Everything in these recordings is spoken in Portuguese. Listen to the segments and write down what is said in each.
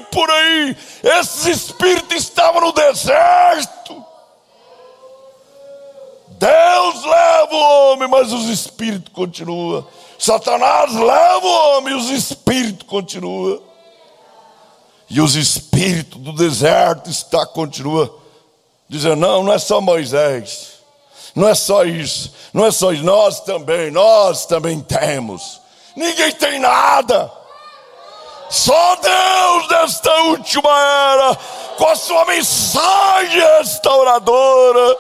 por aí. Esses espíritos estavam no deserto. Deus leva o homem, mas os espíritos continuam. Satanás leva o homem e os espíritos continuam. E os espíritos do deserto continuam dizendo: não é só Moisés, não é só isso, não é só isso, nós também temos. Ninguém tem nada. Só Deus nesta última era, com a sua mensagem restauradora.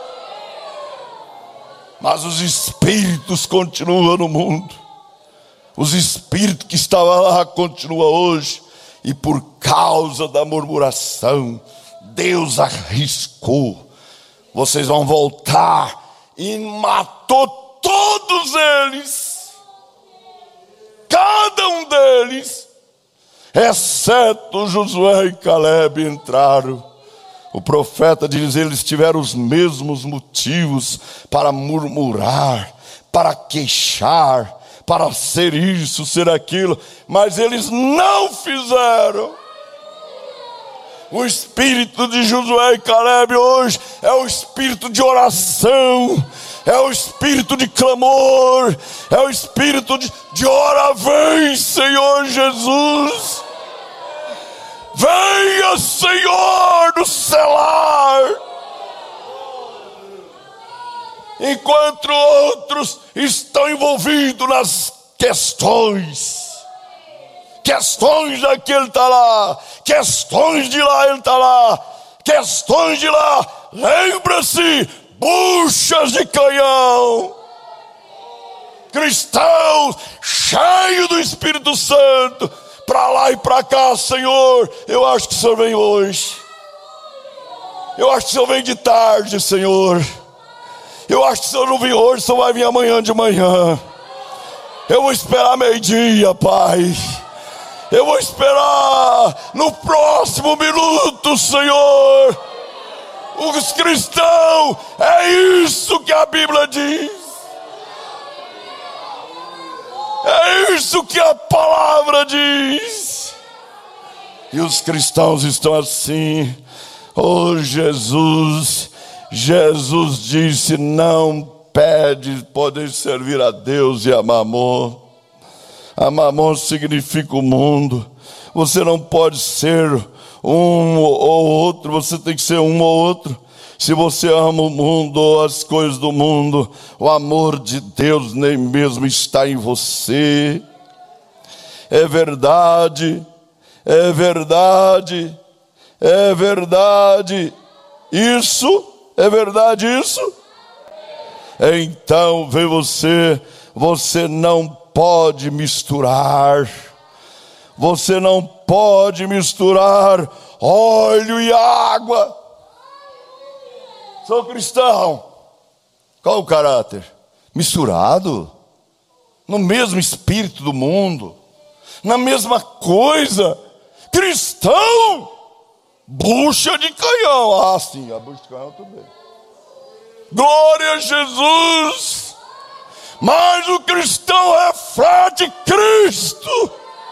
Mas os espíritos continuam no mundo. Os espíritos que estavam lá continuam hoje. E por causa da murmuração, Deus arriscou: vocês vão voltar. E matou todos eles, cada um deles, exceto Josué e Caleb entraram. O profeta diz: eles tiveram os mesmos motivos para murmurar, para queixar, para ser isso, ser aquilo, mas eles não fizeram. O espírito de Josué e Caleb hoje é o espírito de oração, é o espírito de clamor, é o espírito de ora, vem Senhor Jesus, venha Senhor do celar. Enquanto outros estão envolvidos nas questões daqui ele está lá, questões de lá ele está lá, questões de lá, lembra-se, buchas de canhão. Cristãos cheios do Espírito Santo, para lá e para cá. Senhor, eu acho que o Senhor vem hoje, eu acho que o Senhor vem de tarde, Senhor, eu acho que o Senhor não vem hoje, o Senhor vai vir amanhã de manhã. Eu vou esperar meio-dia, Pai. Eu vou esperar no próximo minuto, Senhor. Os cristãos, é isso que a Bíblia diz. É isso que a palavra diz. E os cristãos estão assim: oh Jesus disse: não pede poder servir a Deus e a Mamon. A Mamon significa o mundo. Você não pode ser um ou outro, você tem que ser um ou outro. Se você ama o mundo ou as coisas do mundo, o amor de Deus nem mesmo está em você. É verdade, é verdade, é verdade. Isso, é verdade isso? Então vem você não pode misturar. Você não pode misturar óleo e água. Sou cristão. Qual o caráter? Misturado no mesmo espírito do mundo, na mesma coisa. Cristão, bucha de canhão. Ah, sim, a bucha de canhão tudo bem. Glória a Jesus. Mas o cristão reflete Cristo.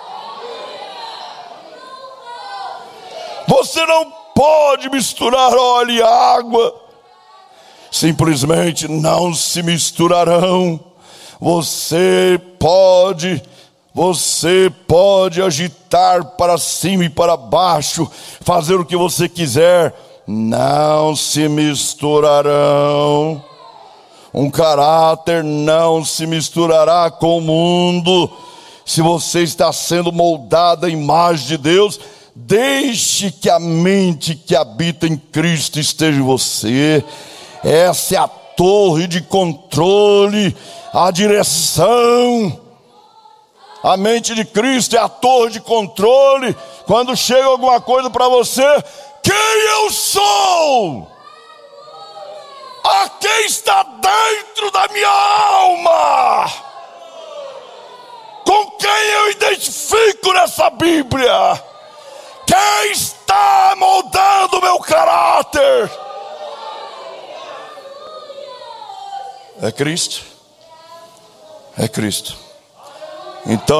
Você não pode misturar óleo e água. Simplesmente não se misturarão. Você pode agitar para cima e para baixo, fazer o que você quiser, não se misturarão. Um caráter não se misturará com o mundo. Se você está sendo moldado à imagem de Deus, deixe que a mente que habita em Cristo esteja em você. Essa é a torre de controle, a direção. A mente de Cristo é a torre de controle. Quando chega alguma coisa para você, quem eu sou? A quem está dentro da minha alma? Com quem eu identifico nessa Bíblia? Quem está moldando o meu caráter? É Cristo. É Cristo. Então